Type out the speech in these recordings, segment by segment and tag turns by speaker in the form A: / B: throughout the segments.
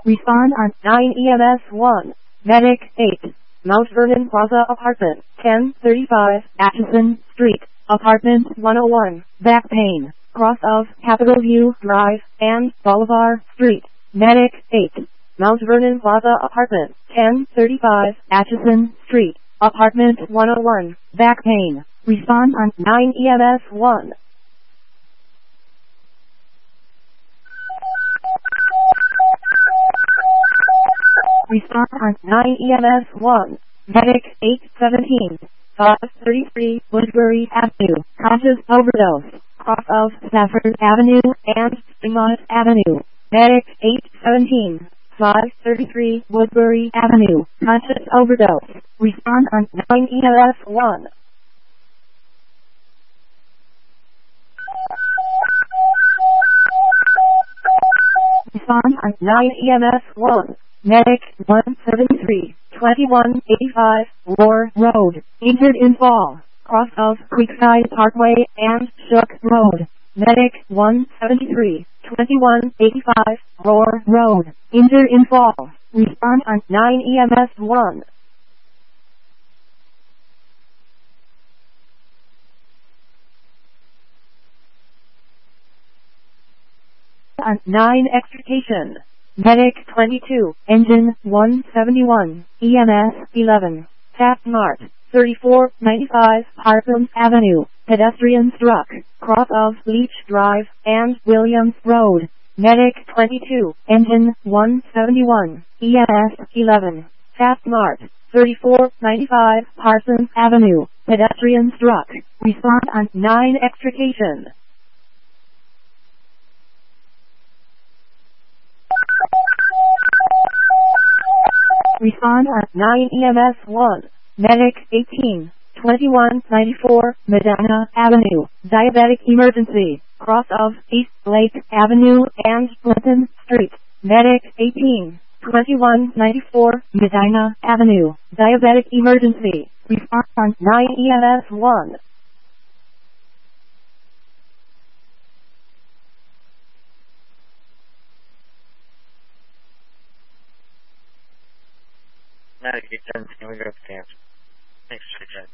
A: Respond on 9 EMS 1. Medic 8. Mount Vernon Plaza Apartment, 1035, Atchison Street, Apartment 101, back pain, cross of Capitol View Drive, and Bolivar Street. Medic 8. Mount Vernon Plaza Apartment, 1035, Atchison Street, Apartment 101, back pain. Respond on 9 EMS 1. Respond on 9 EMS 1. Medic 817, 533 Woodbury Avenue, conscious overdose, cross of Stafford Avenue and Fremont Avenue. Medic 817, 533 Woodbury Avenue, conscious overdose. Respond on 9 EMS 1. Respond on 9 EMS 1. Medic 173, 2185 Roar Road, injured in fall, cross of Creekside Parkway and Shook Road. Medic 173, 2185 Roar Road, injured in fall. Respond on 9 EMS 1. On 9 extrication. Medic 22, Engine 171, EMS 11, Fast Mart, 3495 Harpham Avenue, pedestrian struck, cross of Leach Drive and Williams Road. Medic 22, Engine 171, EMS 11, Fast Mart, 3495 Harpham Avenue, pedestrian struck. Respond on 9 extrication. Respond on 9 EMS 1. Medic 18, 2194 Medina Avenue, diabetic emergency, cross of East Lake Avenue and Clinton Street. Medic 18, 2194 Medina Avenue, diabetic emergency. Respond on 9 EMS 1.
B: Medic 817, we go upstairs. Thanks, Jen.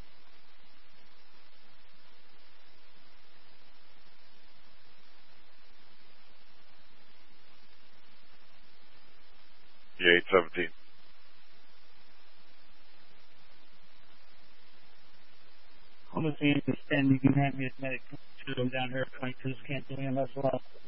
C: Yeah, 817.
D: Almost understand you can have me as medic 22 down here at 22's can't do EMS well.